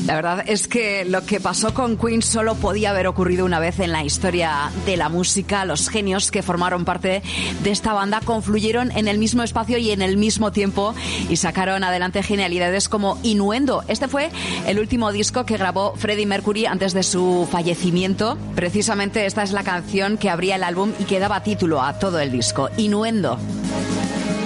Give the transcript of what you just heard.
La verdad es que lo que pasó con Queen solo podía haber ocurrido una vez en la historia de la música. Los genios que formaron parte de esta banda confluyeron en el mismo espacio y en el mismo tiempo y sacaron adelante genialidades como Innuendo. Este fue el último disco que grabó Freddie Mercury antes de su fallecimiento. Precisamente esta es la canción que abría el álbum y que daba título a todo el disco, Innuendo.